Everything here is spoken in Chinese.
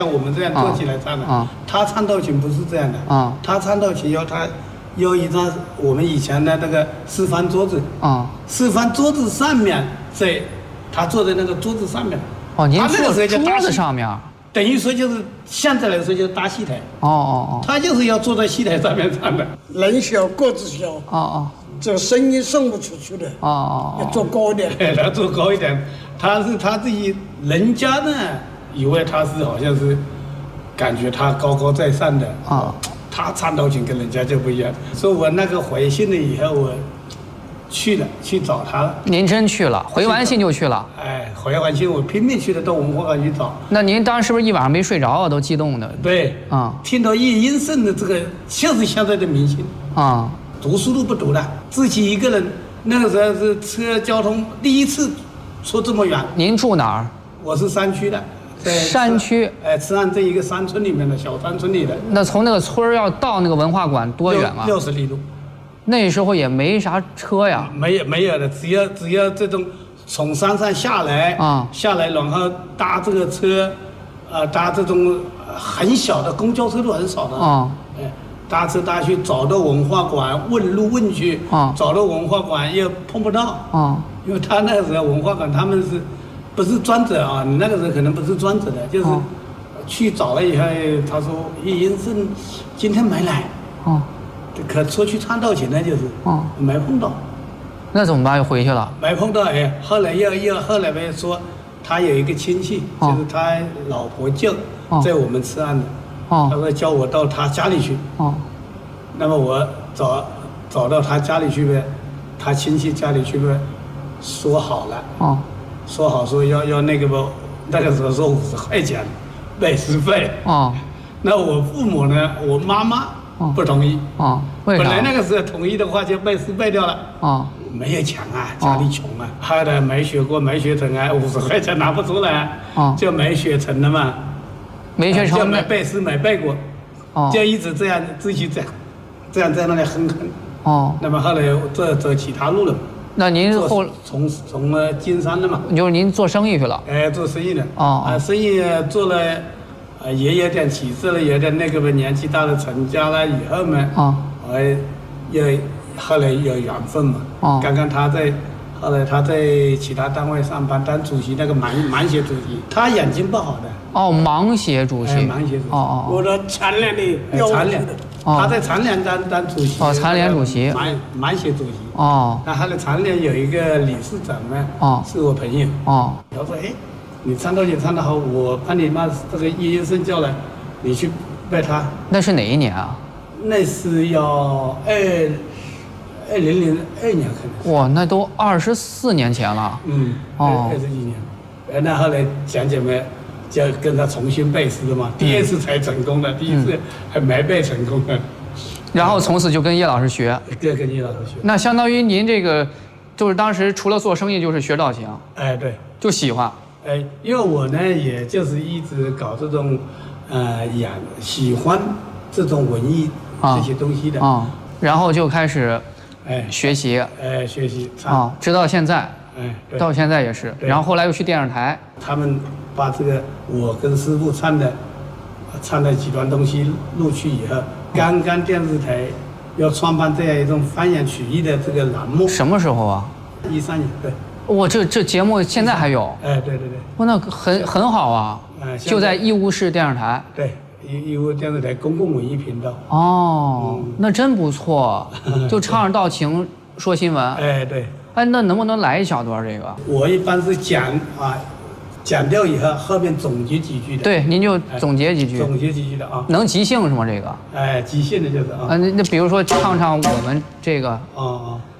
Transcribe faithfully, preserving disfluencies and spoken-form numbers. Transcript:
像我们这样坐起来唱的。 啊， 他唱道琴不是这样的。 啊， 他唱道琴要他要一张我们以前的那个四方桌子。 啊， 四方桌子上面在，他坐在那个桌子上面。 哦，您坐他那个时候叫搭桌子戏上面。 等于说就是现在来说就是搭戏台。 哦哦哦。 他就是要坐在戏台上面唱的。 人小个子小。 哦哦。 这声音送不出去的。 哦哦。 要做高一点。 对，他做高一点。他是他自己，人家呢以为他是好像是，感觉他高高在上的。 啊。 他唱道琴跟人家就不一样。所以我那个回信了以后，我去了去找他了。 您真去了？回完信就去了？ 哎，回完信我拼命去的到文化馆去找。 那您当时是不是一晚上没睡着啊？都激动的。 对。 啊。 听到叶英盛的这个，就是现在的明星。 啊。 读书都不读的，自己一个人。那个时候是车交通第一次出这么远。 您住哪儿？ 我是山区的。在山区。 哎，慈安这一个山村里面的小山村里的。 那从那个村儿要到那个文化馆多远啊？ 六十里路。 那时候也没啥车呀。 没有没有的，只要只要这种从山上下来啊，下来然后搭这个车，呃，搭这种很小的公交车都很少的啊。哎，搭车搭去找到文化馆问路问去啊，找到文化馆又碰不到啊，因为他那个时候文化馆他们是不是专责啊？你那个时候可能不是专责的，就是去找了以后，他说叶英盛今天没来啊。可出去唱道琴呢，就是，哦，没碰到， 那怎么办？又回去了？ 没碰到，哎，后来又又后来呗说，他有一个亲戚，哦，就是他老婆舅，哦，在我们慈安的，哦，他说叫我到他家里去，哦，那么我找找到他家里去呗，他亲戚家里去呗，说好了，哦，说好说要要那个不，那个时候说五十块钱，背书费，哦，那我父母呢，我妈妈。不同意啊？为啥？本来那个时候同意的话就被失败掉了啊，没有钱啊，家里穷啊，后来没学过，没学成啊，五十块钱拿不出来啊，就没学成了嘛， 没学成， 就没背诗没背过，哦，就一直这样自己这样，这样在那里哼哼哦。那么后来走走其他路了嘛。 那您后从从了金山了嘛？ 就是您做生意去了？ 哎，做生意的哦啊，生意做了。啊，也有点起色了，有点那个吧，年纪大了，成家了以后嘛，啊，哎，又后来有缘分嘛，啊，刚刚他在，后来他在其他单位上班，当主席那个盲盲协主席，他眼睛不好的。 哦，盲协主席。 盲协主席。哦哦。我的残联的。残联的。他在残联当当主席。 哦，残联主席。 盲盲协主席。 哦。 那他的残联有一个理事长呢，哦，是我朋友。哦。他说，哎。你唱道琴唱得好，我把你妈这个叶英盛叫来，你去拜他。 那是哪一年啊？ 那是要二二零零二年可能。 哇，那都二十四年前了。 嗯，哦，二十几年。呃，那后来讲姐妹就跟他重新背诗了嘛，第二次才成功的，第一次还没背成功的。 然后从此就跟叶老师学。 对，跟叶老师学。 那相当于您这个，就是当时除了做生意，就是学道琴。 哎，对， 就喜欢。 哎，因为我呢，也就是一直搞这种，呃，养喜欢这种文艺这些东西的啊， 然后就开始，哎，学习， 哎，学习啊，直到现在， 哎， 到现在也是，然后后来又去电视台， 他们把这个我跟师傅唱的，唱的几段东西录去以后，刚刚电视台要创办这样一种方言曲艺的这个栏目， 什么时候啊？ 一三年，对。 哇，这这节目现在还有？ 哎，对对对。 哇，那很很好啊。哎，就在义乌市电视台。 对，义义乌电视台公共文艺频道。 哦，嗯、那真不错，就唱着道琴说新闻。 哎，对。 哎，那能不能来一小段这个？ 我一般是讲啊，讲掉以后后面总结几句的。 对，您就总结几句。 总结几句的啊。 能即兴是吗？这个？ 哎，即兴的就是啊。 啊，那那比如说唱唱我们这个。 哦哦。